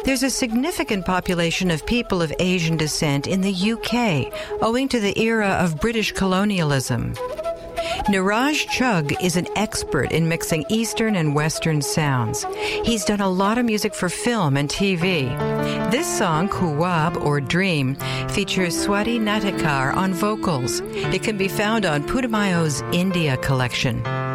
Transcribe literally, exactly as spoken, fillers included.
There's a significant population of people of Asian descent in the U K, owing to the era of British colonialism. Niraj Chugh is an expert in mixing Eastern and Western sounds. He's done a lot of music for film and T V. This song, Kuwab or Dream, features Swati Natakar on vocals. It can be found on Putumayo's India collection.